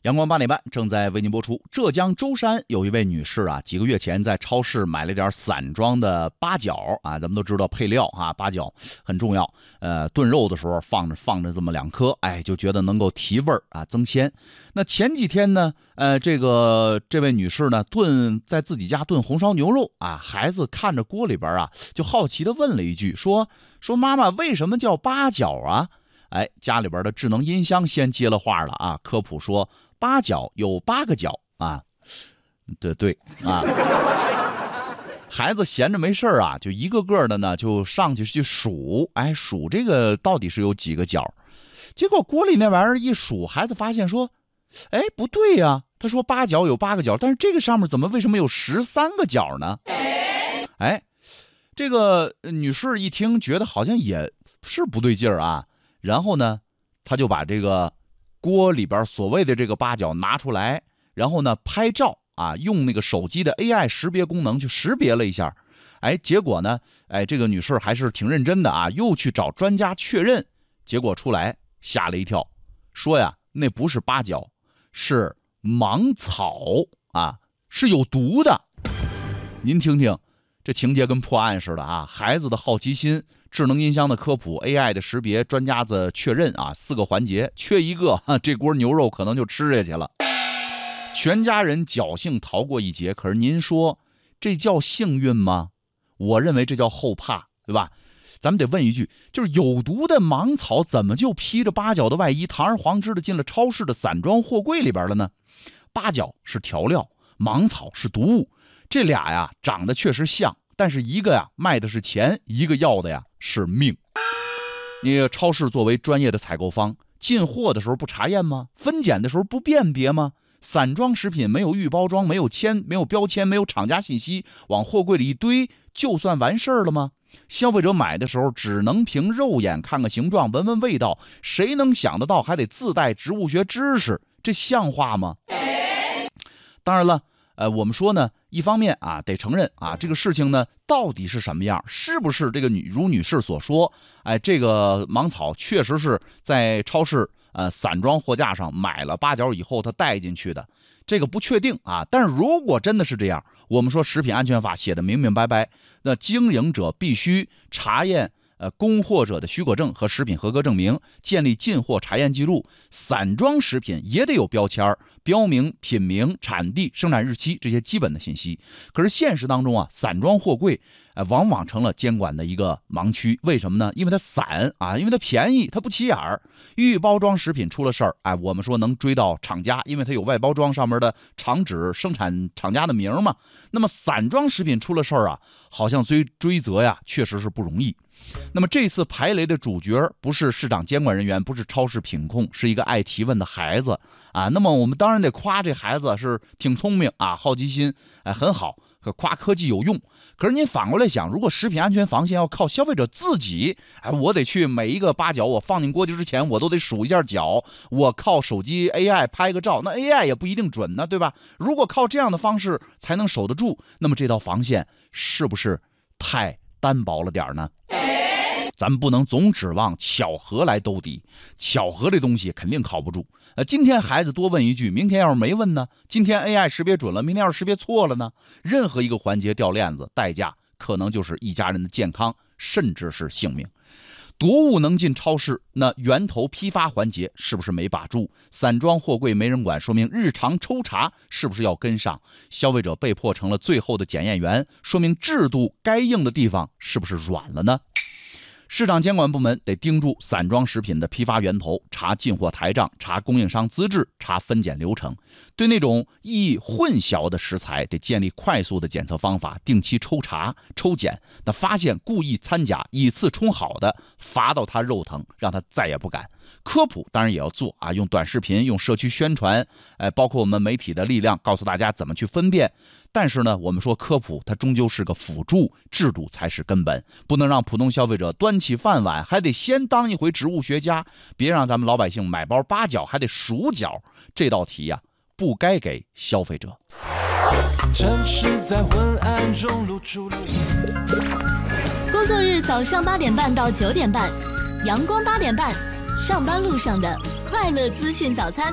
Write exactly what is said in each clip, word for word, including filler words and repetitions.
阳光八点半正在为您播出。浙江舟山有一位女士啊，几个月前在超市买了点散装的八角啊，咱们都知道配料啊，八角很重要。呃，炖肉的时候放着放着这么两颗，哎，就觉得能够提味儿啊，增鲜。那前几天呢，呃，这个这位女士呢，炖在自己家炖红烧牛肉啊，孩子看着锅里边啊，就好奇的问了一句，说说妈妈为什么叫八角啊？哎，家里边的智能音箱先接了话了啊，科普说八角有八个角啊，对对啊，孩子闲着没事啊，就一个个的呢就上去去数，哎，数这个到底是有几个角？结果锅里那玩意儿一数，孩子发现说，哎，不对呀、啊，他说八角有八个角，但是这个上面怎么为什么有十三个角呢？哎，这个女士一听觉得好像也是不对劲儿啊。然后呢，他就把这个锅里边所谓的这个八角拿出来，然后呢拍照啊，用那个手机的 A I 识别功能去识别了一下，哎，结果呢，哎，这个女士还是挺认真的啊，又去找专家确认，结果出来吓了一跳，说呀，那不是八角，是芒草啊，是有毒的。您听听，这情节跟破案似的啊，孩子的好奇心。智能音箱的科普 A I 的识别专家的确认啊，四个环节缺一个，这锅牛肉可能就吃下去了。全家人侥幸逃过一劫，可是您说这叫幸运吗？我认为这叫后怕，对吧？咱们得问一句，就是有毒的芒草怎么就披着八角的外衣，堂而皇之的进了超市的散装货柜里边了呢？八角是调料，芒草是毒物，这俩呀长得确实像，但是一个呀卖的是钱，一个要的呀是命。你超市作为专业的采购方，进货的时候不查验吗？分拣的时候不辨别吗？散装食品没有预包装，没有签，没有标签，没有厂家信息，往货柜里一堆就算完事儿了吗？消费者买的时候只能凭肉眼看个形状，闻闻味道，谁能想得到还得自带植物学知识？这像话吗？当然了，呃，我们说呢，一方面啊，得承认啊，这个事情呢，到底是什么样？是不是这个女如女士所说？哎，这个芒草确实是在超市呃散装货架上买了八角以后，她带进去的，这个不确定啊。但是如果真的是这样，我们说食品安全法写的明明白白，那经营者必须查验呃供货者的许可证和食品合格证明，建立进货查验记录。散装食品也得有标签，标明品名、产地、生产日期这些基本的信息。可是现实当中啊，散装货柜呃往往成了监管的一个盲区。为什么呢？因为它散啊，因为它便宜，它不起眼儿。预包装食品出了事儿，哎，我们说能追到厂家，因为它有外包装上面的厂址、生产厂家的名嘛。那么散装食品出了事儿啊，好像追追责呀，确实是不容易。那么这次排雷的主角不是市场监管人员，不是超市品控，是一个爱提问的孩子啊。那么我们当然得夸这孩子是挺聪明啊，好奇心哎很好，夸科技有用。可是您反过来想，如果食品安全防线要靠消费者自己，哎，我得去每一个八角我放进锅底之前，我都得数一下角，我靠手机 A I 拍个照，那 A I 也不一定准呢，对吧？如果靠这样的方式才能守得住，那么这道防线是不是太单薄了点呢？咱们不能总指望巧合来兜底，巧合这东西肯定靠不住。呃，今天孩子多问一句，明天要是没问呢？今天 A I 识别准了，明天要是识别错了呢？任何一个环节掉链子，代价可能就是一家人的健康，甚至是性命。毒物能进超市，那源头批发环节是不是没把住？散装货柜没人管，说明日常抽查是不是要跟上？消费者被迫成了最后的检验员，说明制度该硬的地方是不是软了呢？市场监管部门得盯住散装食品的批发源头，查进货台账，查供应商资质，查分拣流程。对那种易混淆的食材，得建立快速的检测方法，定期抽查抽检。那发现故意掺假、以次充好的，罚到他肉疼，让他再也不敢。科普当然也要做啊，用短视频，用社区宣传，哎，包括我们媒体的力量，告诉大家怎么去分辨。但是呢，我们说科普它终究是个辅助，制度才是根本，不能让普通消费者端起饭碗还得先当一回植物学家，别让咱们老百姓买包八角还得数角。这道题呀、啊，不该给消费者。城市在昏暗中露出了工作日早上八点半到九点半，阳光八点半，上班路上的快乐资讯早餐。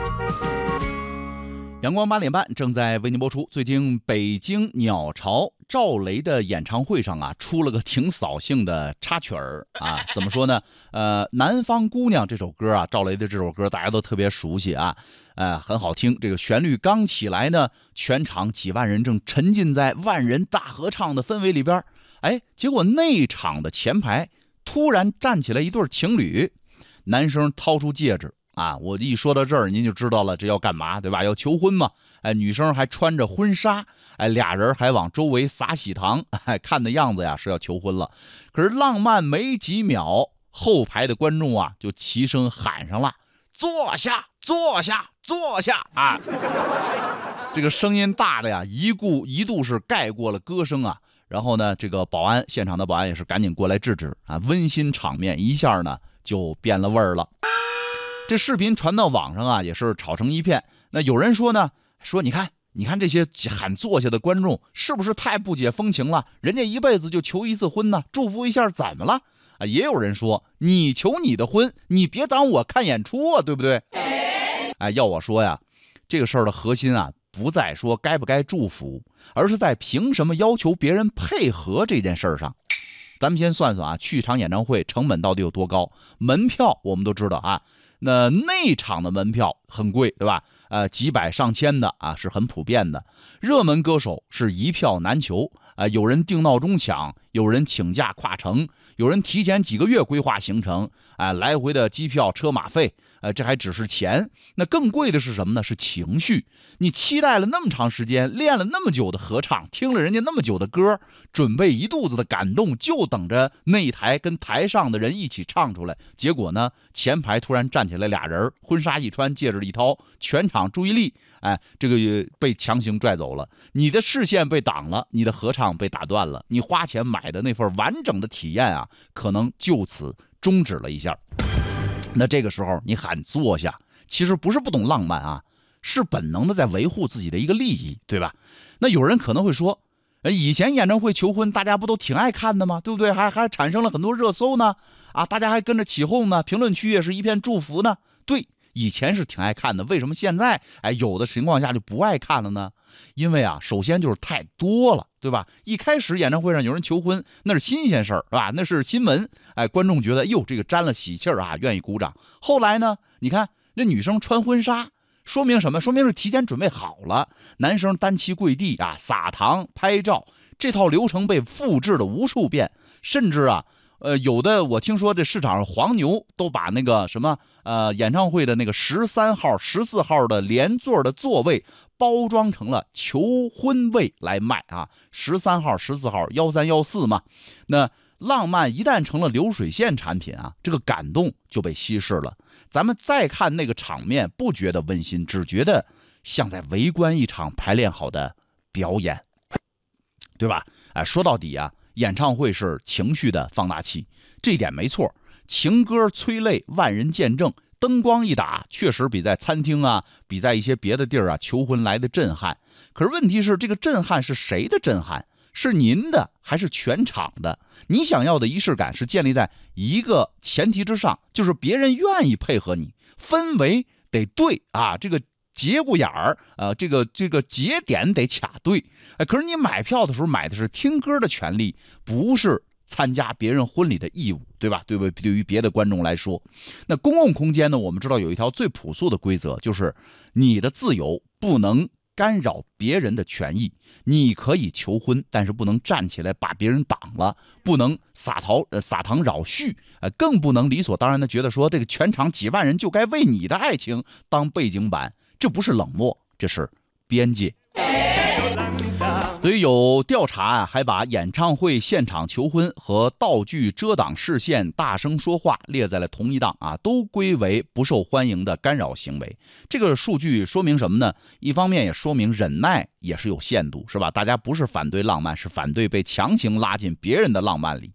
阳光八点半正在为您播出。最近北京鸟巢赵雷的演唱会上啊，出了个挺扫兴的插曲儿啊。怎么说呢？呃，南方姑娘这首歌啊，赵雷的这首歌大家都特别熟悉啊，呃，很好听。这个旋律刚起来呢，全场几万人正沉浸在万人大合唱的氛围里边，哎，结果内场的前排突然站起来一对情侣，男生掏出戒指。啊，我一说到这儿，您就知道了，这要干嘛，对吧？要求婚嘛。哎，女生还穿着婚纱，哎，俩人还往周围撒喜糖，哎，看的样子呀是要求婚了。可是浪漫没几秒，后排的观众啊就齐声喊上了：“坐下，坐下，坐下！”啊，这个声音大的呀，一度一度是盖过了歌声啊。然后呢，这个保安，现场的保安也是赶紧过来制止啊，温馨场面一下呢就变了味儿了。这视频传到网上啊，也是吵成一片。那有人说呢，说你看，你看这些喊坐下的观众，是不是太不解风情了？人家一辈子就求一次婚呢，祝福一下怎么了？啊，也有人说，你求你的婚，你别当我看演出啊，对不对？哎，要我说呀，这个事儿的核心啊，不在说该不该祝福，而是在凭什么要求别人配合这件事儿上。咱们先算算啊，去一场演唱会成本到底有多高？门票我们都知道啊。那内场的门票很贵，对吧？呃，几百上千的啊，是很普遍的。热门歌手是一票难求啊、呃，有人定闹钟抢，有人请假跨城，有人提前几个月规划行程，啊、呃，来回的机票、车马费，呃，这还只是钱。那更贵的是什么呢？是情绪。你期待了那么长时间，练了那么久的合唱，听了人家那么久的歌，准备一肚子的感动，就等着那台跟台上的人一起唱出来。结果呢，前排突然站起来俩人，婚纱一穿，戒指一掏，全场注意力，哎，这个被强行拽走了，你的视线被挡了，你的合唱被打断了，你花钱买的那份完整的体验啊，可能就此终止了一下。那这个时候你喊坐下，其实不是不懂浪漫啊，是本能的在维护自己的一个利益，对吧？那有人可能会说，以前演唱会求婚大家不都挺爱看的吗？对不对？还还产生了很多热搜呢，啊，大家还跟着起哄呢，评论区也是一片祝福呢。对，以前是挺爱看的，为什么现在哎有的情况下就不爱看了呢？因为啊，首先就是太多了，对吧？一开始演唱会上有人求婚，那是新鲜事儿，是吧？那是新闻，哎，观众觉得哟这个沾了喜气儿啊，愿意鼓掌。后来呢，你看这女生穿婚纱，说明什么？说明是提前准备好了。男生单膝跪地啊，撒糖拍照，这套流程被复制了无数遍，甚至啊。呃，有的我听说这市场上黄牛都把那个什么呃演唱会的那个十三号、十四号的连座的座位包装成了求婚位来卖啊，十三号、十四号、幺三幺四嘛。那浪漫一旦成了流水线产品啊，这个感动就被稀释了。咱们再看那个场面，不觉得温馨，只觉得像在围观一场排练好的表演，对吧？哎，说到底啊。演唱会是情绪的放大器，这一点没错。情歌催泪，万人见证，灯光一打，确实比在餐厅啊，比在一些别的地儿啊求婚来的震撼。可是问题是，这个震撼是谁的震撼？是您的还是全场的？你想要的仪式感是建立在一个前提之上，就是别人愿意配合你，氛围得对啊，这个节骨眼儿，呃，这个这个节点得卡对，哎，可是你买票的时候买的是听歌的权利，不是参加别人婚礼的义务，对吧？对不？对于别的观众来说，那公共空间呢，我们知道有一条最朴素的规则，就是你的自由不能干扰别人的权益。你可以求婚，但是不能站起来把别人挡了，不能撒糖呃撒糖扰序，呃，更不能理所当然的觉得说这个全场几万人就该为你的爱情当背景板。这不是冷漠，这是边界。所以有调查啊，还把演唱会现场求婚和道具遮挡视线、大声说话列在了同一档啊，都归为不受欢迎的干扰行为。这个数据说明什么呢？一方面也说明忍耐也是有限度，是吧？大家不是反对浪漫，是反对被强行拉进别人的浪漫里。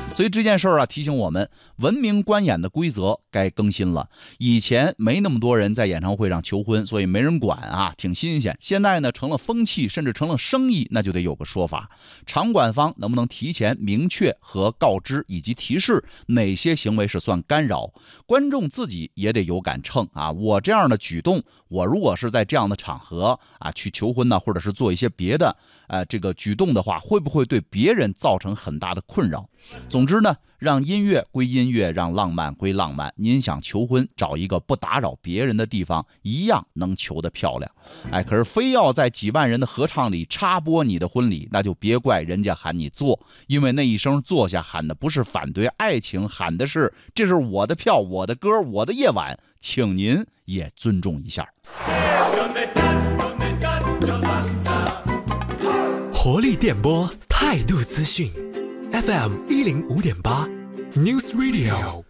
所以这件事儿啊，提醒我们，文明观演的规则该更新了。以前没那么多人在演唱会上求婚，所以没人管啊，挺新鲜。现在呢，成了风气，甚至成了生意，那就得有个说法。场馆方能不能提前明确和告知以及提示哪些行为是算干扰？观众自己也得有杆秤啊！我这样的举动，我如果是在这样的场合啊去求婚呢，或者是做一些别的呃这个举动的话，会不会对别人造成很大的困扰？总之呢，让音乐归音乐，让浪漫归浪漫。您想求婚，找一个不打扰别人的地方，一样能求得漂亮。哎，可是非要在几万人的合唱里插播你的婚礼，那就别怪人家喊你坐，因为那一声坐下喊的不是反对爱情，喊的是这是我的票，我的歌，我的夜晚，请您也尊重一下。 活力电波，态度资讯 ，F M 一零五点八 News Radio。